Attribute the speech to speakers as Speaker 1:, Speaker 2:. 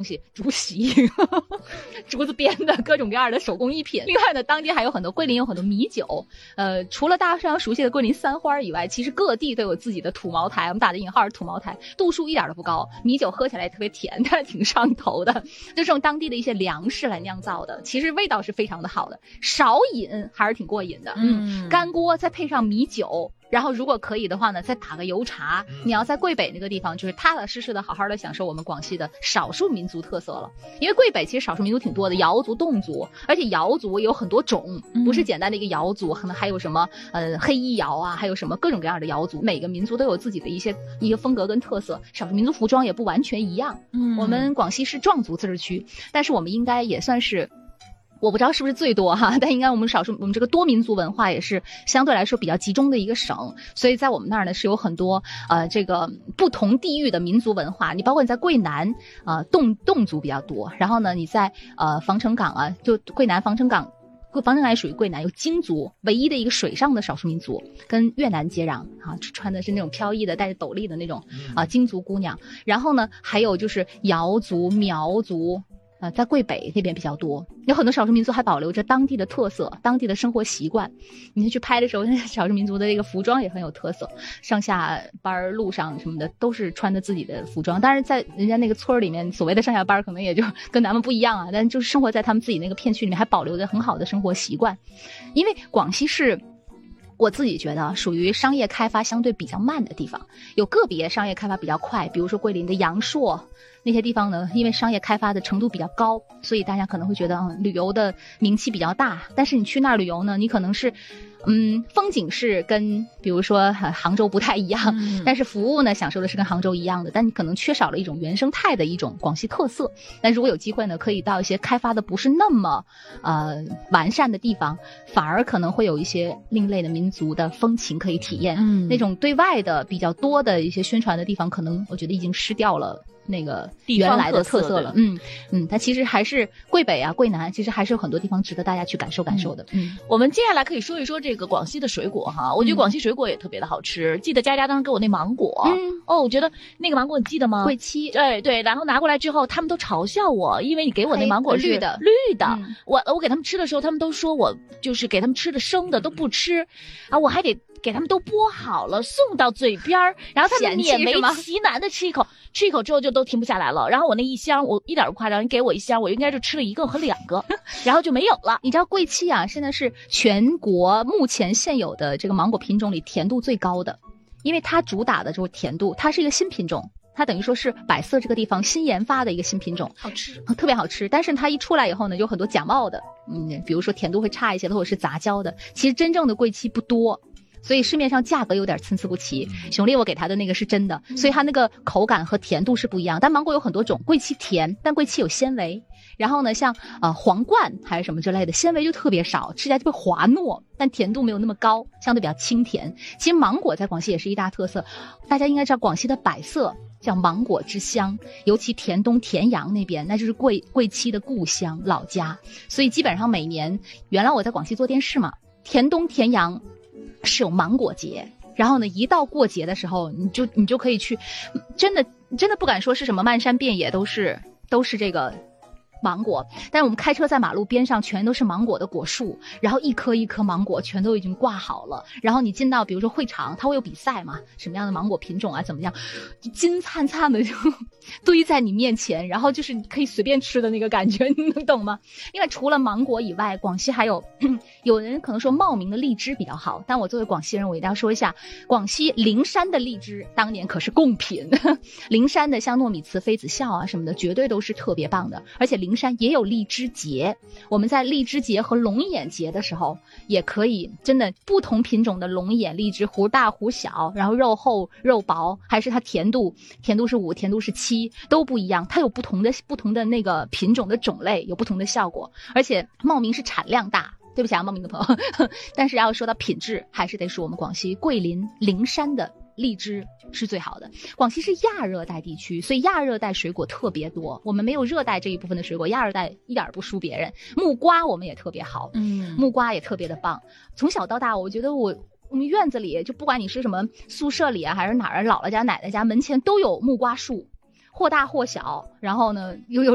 Speaker 1: 西，竹席竹子编的各种各样的手工艺品。另外呢，当地还有很多，桂林有很多米酒，除了大家非常熟悉的桂林三花以外，其实各地都有自己的土茅台，我们打的引号是土茅台，度数一点都不高，米酒喝起来也特别甜，但是挺上头的，就是用当地的一些粮食来酿造的，其实味道是非常的好的，少饮还是挺过瘾的。干锅再配上米酒，然后如果可以的话呢，再打个油茶。你要在桂北那个地方，就是踏踏实实的好好的享受我们广西的少数民族特色了。因为桂北其实少数民族挺多的，瑶族、侗族，而且瑶族有很多种，不是简单的一个瑶族，可能还有什么黑衣瑶啊，还有什么各种各样的瑶族，每个民族都有自己的一个风格跟特色。少数民族服装也不完全一样。我们广西是壮族自治区，但是我们应该也算是。我不知道是不是最多哈，但应该我们这个多民族文化也是相对来说比较集中的一个省，所以在我们那儿呢是有很多这个不同地域的民族文化。你包括你在桂南侗族比较多，然后呢你在防城港啊，就桂南防城港也属于桂南，有京族，唯一的一个水上的少数民族，跟越南接壤啊，穿的是那种飘逸的带着斗笠的那种京族姑娘。然后呢还有就是瑶族、苗族。在桂北那边比较多，有很多少数民族还保留着当地的特色、当地的生活习惯。你去拍的时候，少数民族的这个服装也很有特色，上下班路上什么的都是穿的自己的服装。但是在人家那个村里面，所谓的上下班可能也就跟咱们不一样啊，但就是生活在他们自己那个片区里面，还保留着很好的生活习惯。因为广西是我自己觉得属于商业开发相对比较慢的地方，有个别商业开发比较快，比如说桂林的阳朔那些地方呢，因为商业开发的程度比较高，所以大家可能会觉得旅游的名气比较大。但是你去那儿旅游呢，你可能是风景是跟比如说杭州不太一样，但是服务呢享受的是跟杭州一样的，但你可能缺少了一种原生态的一种广西特色。但如果有机会呢，可以到一些开发的不是那么完善的地方，反而可能会有一些另类的民族的风情可以体验。那种对外的比较多的一些宣传的地方，可能我觉得已经失掉了那个原来的特色了。它其实还是桂北啊、桂南，其实还是有很多地方值得大家去感受感受的。
Speaker 2: 我们接下来可以说一说这个广西的水果哈，我觉得广西水果也特别的好吃。记得佳佳当时给我那芒果，我觉得那个芒果你记得吗？
Speaker 1: 桂七，
Speaker 2: 对，然后拿过来之后，他们都嘲笑我，因为你给我那芒果是绿的。我给他们吃的时候，他们都说我就是给他们吃的生的都不吃啊，我还得给他们都剥好了送到嘴边，然后他们勉为其难的吃一口之后就都停不下来了。然后我那一箱，我一点不夸张，你给我一箱，我应该就吃了1个和2个，然后就没有了。
Speaker 1: 你知道桂七啊，现在是全国目前现有的这个芒果品种里甜度最高的，因为它主打的就是甜度，它是一个新品种。它等于说是百色这个地方新研发的一个新品种，
Speaker 2: 好吃，
Speaker 1: 特别好吃。但是它一出来以后呢，有很多假冒的，比如说甜度会差一些的，或者是杂交的。其实真正的桂七不多，所以市面上价格有点参差不齐。熊丽我给它的那个是真的，所以它那个口感和甜度是不一样。但芒果有很多种，桂七甜，但桂七有纤维。然后呢，像皇冠还是什么之类的，纤维就特别少，吃起来就会滑糯，但甜度没有那么高，相对比较清甜。其实芒果在广西也是一大特色，大家应该知道广西的百色叫芒果之乡，尤其田东田阳那边，那就是桂七的故乡老家。所以基本上每年，原来我在广西做电视嘛，田东田阳是有芒果节。然后呢，一到过节的时候，你就可以去，真的不敢说是什么漫山遍野都是这个芒果，但是我们开车在马路边上全都是芒果的果树，然后一颗一颗芒果全都已经挂好了，然后你进到比如说会场，它会有比赛嘛，什么样的芒果品种啊怎么样，金灿灿的就堆在你面前，然后就是你可以随便吃的那个感觉，你能懂吗？另外除了芒果以外，广西还有有人可能说茂名的荔枝比较好，但我作为广西人，我一定要说一下，广西灵山的荔枝当年可是贡品灵山的像糯米糍、妃子笑啊什么的，绝对都是特别棒的。而且灵山也有荔枝节，我们在荔枝节和龙眼节的时候也可以真的不同品种的龙眼荔枝，核大核小，然后肉厚肉薄，还是它甜度是5，甜度是7，都不一样，它有不同的那个品种的种类，有不同的效果。而且茂名是产量大，对不起啊茂名的朋友但是要说到品质，还是得说我们广西桂林灵山的荔枝是最好的。广西是亚热带地区，所以亚热带水果特别多，我们没有热带这一部分的水果，亚热带一点不输别人。木瓜我们也特别好，木瓜也特别的棒。从小到大，我觉得我们院子里，就不管你是什么宿舍里啊，还是哪儿，姥姥家奶奶家门前都有木瓜树，或大或小，然后呢又有